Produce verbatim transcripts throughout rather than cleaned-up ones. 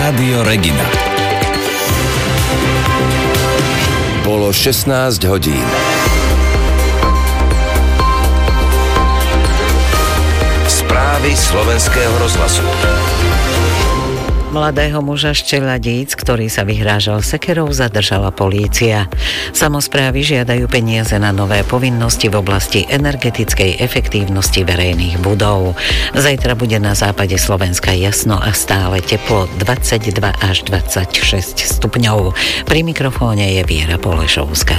Rádio Regina. Bolo šestnásť hodín. Správy slovenského rozhlasu. Mladého muža z Čeľadíc, ktorý sa vyhrážal sekerou, zadržala polícia. Samosprávy žiadajú peniaze na nové povinnosti v oblasti energetickej efektívnosti verejných budov. Zajtra bude na západe Slovenska jasno a stále teplo dvadsaťdva až dvadsaťšesť stupňov. Pri mikrofóne je Viera Polešovská.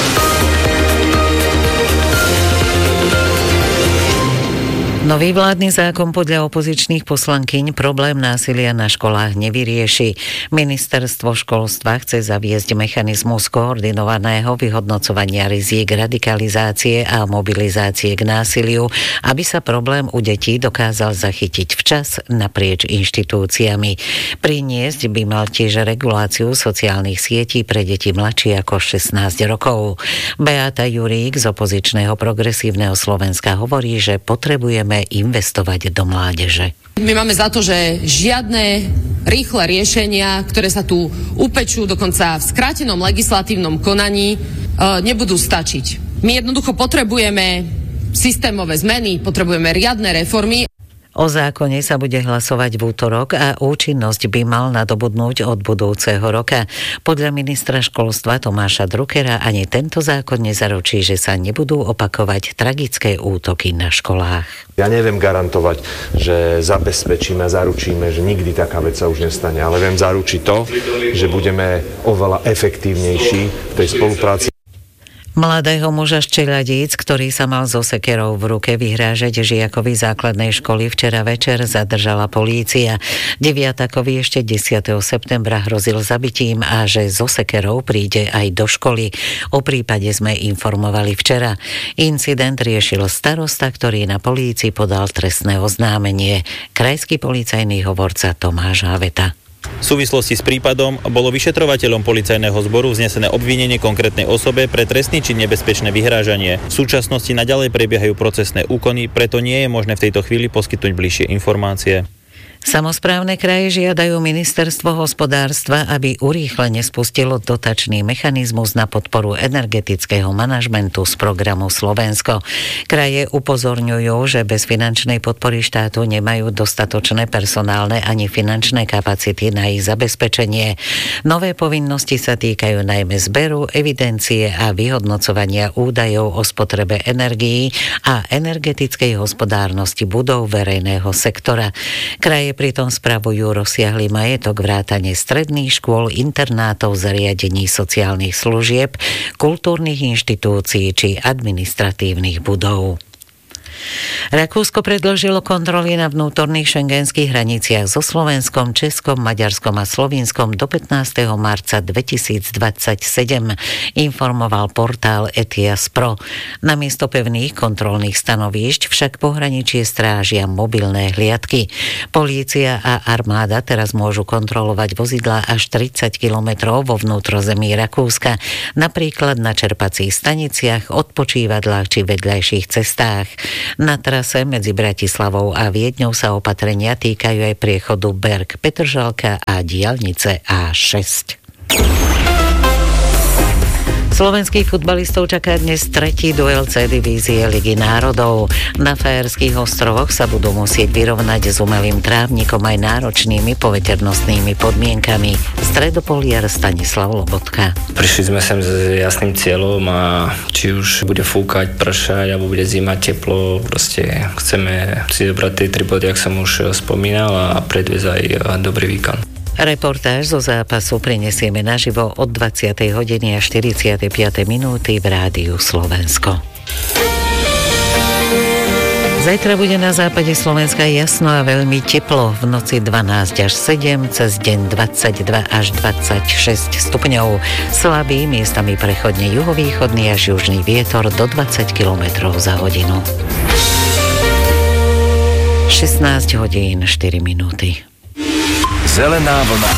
Nový vládny zákon podľa opozičných poslankyň problém násilia na školách nevyrieši. Ministerstvo školstva chce zaviesť mechanizmus koordinovaného vyhodnocovania rizík radikalizácie a mobilizácie k násiliu, aby sa problém u detí dokázal zachytiť včas naprieč inštitúciami. Priniesť by mal tiež reguláciu sociálnych sietí pre deti mladšie ako šestnásť rokov. Beata Jurík z opozičného Progresívneho Slovenska hovorí, že potrebujeme investovať do mládeže. My máme za to, že žiadne rýchle riešenia, ktoré sa tu upečú dokonca v skrátenom legislatívnom konaní, nebudú stačiť. My jednoducho potrebujeme systémové zmeny, potrebujeme riadne reformy. O zákone sa bude hlasovať v útorok a účinnosť by mal nadobudnúť od budúceho roka. Podľa ministra školstva Tomáša Druckera ani tento zákon nezaručí, že sa nebudú opakovať tragické útoky na školách. Ja neviem garantovať, že zabezpečíme a zaručíme, že nikdy taká vec sa už nestane, ale viem zaručiť to, že budeme oveľa efektívnejší v tej spolupráci. Mladého muža z Čeľadíc, ktorý sa mal so sekerou v ruke vyhrážať žiakovi základnej školy, včera večer zadržala polícia. Deviatakovi ešte desiateho septembra hrozil zabitím a že so sekerou príde aj do školy. O prípade sme informovali včera. Incident riešil starosta, ktorý na polícii podal trestné oznámenie. Krajský policajný hovorca Tomáš Haveta. V súvislosti s prípadom bolo vyšetrovateľom policajného zboru vznesené obvinenie konkrétnej osobe pre trestný čin nebezpečné vyhrážanie. V súčasnosti naďalej prebiehajú procesné úkony, preto nie je možné v tejto chvíli poskytnúť bližšie informácie. Samosprávne kraje žiadajú ministerstvo hospodárstva, aby urýchlene spustilo dotačný mechanizmus na podporu energetického manažmentu z programu Slovensko. Kraje upozorňujú, že bez finančnej podpory štátu nemajú dostatočné personálne ani finančné kapacity na ich zabezpečenie. Nové povinnosti sa týkajú najmä zberu, evidencie a vyhodnocovania údajov o spotrebe energií a energetickej hospodárnosti budov verejného sektora. Kraje pritom spravujú rozsiahly majetok vrátane stredných škôl, internátov, zariadení sociálnych služieb, kultúrnych inštitúcií či administratívnych budov. Rakúsko predĺžilo kontroly na vnútorných šengenských hraniciach so Slovenskom, Českom, Maďarskom a Slovinskom do pätnásteho marca dvetisícdvadsaťsedem, informoval portál é té í es Pro. Namiesto pevných kontrolných stanovíšť však pohraničie strážia mobilné hliadky. Polícia a armáda teraz môžu kontrolovať vozidlá až tridsať kilometrov vo vnútrozemí Rakúska, napríklad na čerpacích staniciach, odpočívadlách či vedľajších cestách. Na trase medzi Bratislavou a Viedňou sa opatrenia týkajú aj priechodu Berg Petržalka a diaľnice á šesť. Slovenských futbalistov čaká dnes tretí duel C divízie Ligy národov. Na Fajerských ostrovoch sa budú musieť vyrovnať s umelým trávnikom aj náročnými poveternostnými podmienkami. Stredopoliar Stanislav Lobotka. Prišli sme sem s jasným cieľom a či už bude fúkať, pršať alebo bude zima, teplo, proste chceme si zobrať tie tri body, jak som už spomínal, a predviesť aj dobrý výkon. Reportáž zo zápasu prinesieme naživo od dvadsiatej hodiny a štyridsiatej piatej minúty v Rádiu Slovensko. Zajtra bude na západe Slovenska jasno a veľmi teplo. V noci dvanásť až sedem, cez deň dvadsaťdva až dvadsaťšesť stupňov. Slabý, miestami prechodne juhovýchodný až južný vietor do dvadsať kilometrov za hodinu. šestnásť hodín štyri minúty. Zelená vlna.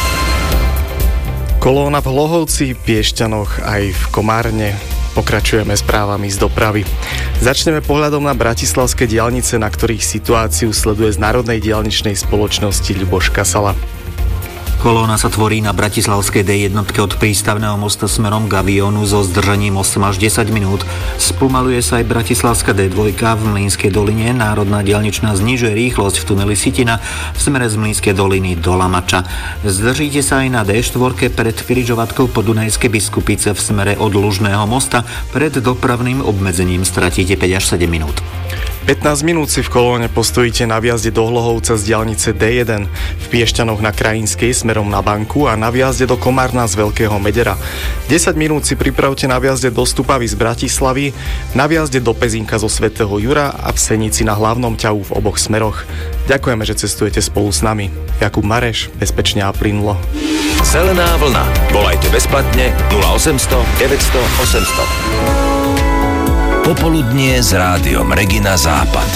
Kolóna v Hlohovci, Piešťanoch aj v Komárne. Pokračujeme správami z dopravy. Začneme pohľadom na bratislavské diaľnice, na ktorých situáciu sleduje z Národnej diaľničnej spoločnosti Ľuboš Kasala. Kolóna sa tvorí na bratislavskej dé jednotke od prístavného mosta smerom k Aviónu so zdržaním osem až desať minút. Spomaluje sa aj bratislavská dé dva v Mlynskej doline. Národná diaľničná znižuje rýchlosť v tuneli Sitina v smere z Mlynskej doliny do Lamača. Zdržíte sa aj na dé štyri pred križovatkou po Dunajskej Biskupice v smere od Lužného mosta. Pred dopravným obmedzením stratíte päť až sedem minút. pätnásť minút si v kolóne postojíte na vjazde do Hlohovca z diaľnice dé jeden, v Piešťanoch na Krajinskej smerom na Banku a na vjazde do Komárna z Veľkého Medera. desať minút si pripravte na vjazde do Stupavy z Bratislavy, na vjazde do Pezínka zo Svätého Jura a v Senici na Hlavnom ťahu v oboch smeroch. Ďakujeme, že cestujete spolu s nami. Jakub Mareš, bezpečne a plynulo. Zelená vlna. Volajte bezplatne nula osemsto deväťsto osemsto. Popoludnie s rádiom Regina Západ.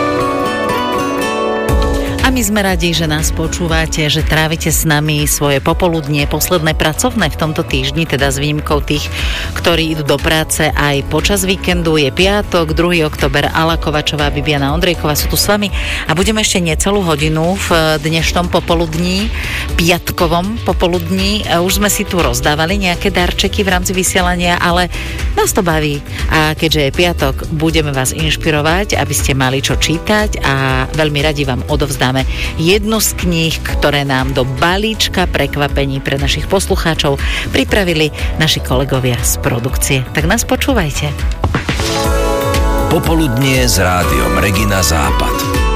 A my sme radi, že nás počúvate, že trávite s nami svoje popoludnie, posledné pracovné v tomto týždni, teda s výnimkou tých, ktorí idú do práce aj počas víkendu. Je piatok, druhého október, Ala Kovačová, Bibiana Ondrejková sú tu s vami a budeme ešte necelú hodinu v dnešnom popoludní, piatkovom popoludní. Už sme si tu rozdávali nejaké darčeky v rámci vysielania, ale nás to baví a keďže je piatok, budeme vás inšpirovať, aby ste mali čo čítať a veľmi radi vám odovzdáme jednu z kníh, ktoré nám do balíčka prekvapení pre našich poslucháčov pripravili naši kolegovia z produkcie. Tak nás počúvajte. Popoludnie s rádiom Regina Západ.